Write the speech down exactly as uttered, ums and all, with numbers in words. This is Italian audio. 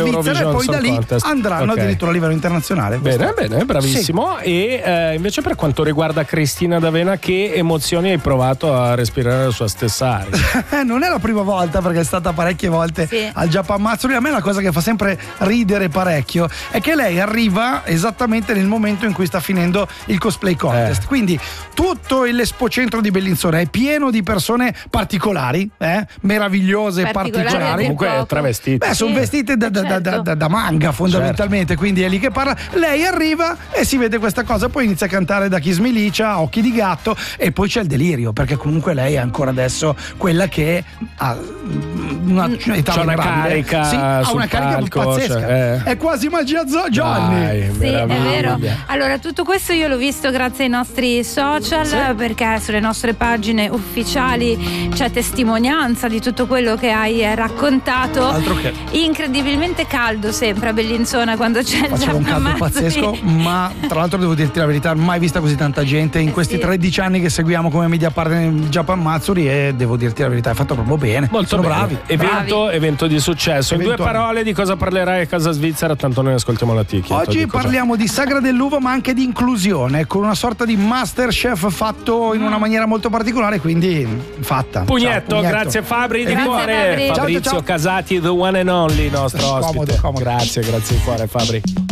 Svizzera e poi da lì Contest. andranno Okay. addirittura a livello internazionale. Bene, bene, bravissimo. Sì. E eh, invece per quanto riguarda Cristina D'Avena, che emozioni hai provato a respirare la sua stessa aria? Non è la prima volta, perché è stata parecchie volte sì. al Japan Matsuri. A me la cosa che fa sempre ridere parecchio è che lei arriva esattamente nel momento in cui sta finendo il cosplay contest. Eh. Quindi tutto l'Espocentro di Bellinzona è pieno di persone particolari, eh? meravigliose e particolari. Comunque travestite. Beh, sono sì. vestite da, da, certo. da, da, da manga fondamentalmente, certo. Quindi è lì che parla. Lei arriva e si vede questa cosa, poi inizia a cantare da Kiss Me Licia, Occhi di gatto, e poi c'è il delirio, perché comunque lei è ancora adesso quella che ha una età c'ha una carica, sì, ha una carica palco, pazzesca. Cioè, eh. È quasi magia zo- Johnny. Dai, sì, è vero. Allora, tutto questo io l'ho visto grazie ai nostri social, sì. perché sulle nostre pagine ufficiali c'è testimonianza di tutto quello che hai raccontato. Altro che. Incredibilmente caldo sempre a Bellinzona quando c'è il Faceva un caldo pazzesco, ma tra l'altro devo dirti la verità, mai vista così tanta gente in questi sì. tredici anni che seguiamo come media partner in Japan Matsuri, e devo dirti la verità, è fatto proprio bene. Molto Sono bene. bravi. Evento, bravi. evento di successo. In due parole, di cosa parlerai a casa svizzera? Tanto noi ascoltiamo la Tiki. Oggi parliamo di Sagra dell'Uva, ma anche di inclusione, con una sorta di Masterchef fatto in una maniera molto particolare, quindi fatta. Pugnetto, ciao, pugnetto. grazie Fabri di Grazie, cuore. Fabri. Fabrizio Ciao, ciao, ciao. Casati, the one and only, nostro ospite. Comodo, comodo. Grazie, grazie di cuore Fabri.